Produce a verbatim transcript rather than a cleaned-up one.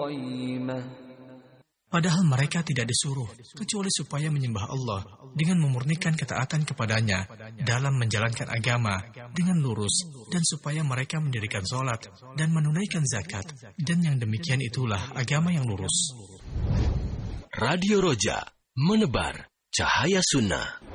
Padahal mereka tidak disuruh, kecuali supaya menyembah Allah dengan memurnikan ketaatan kepadanya dalam menjalankan agama dengan lurus, dan supaya mereka mendirikan sholat dan menunaikan zakat, dan yang demikian itulah agama yang lurus. Radio Roja, menebar cahaya sunnah.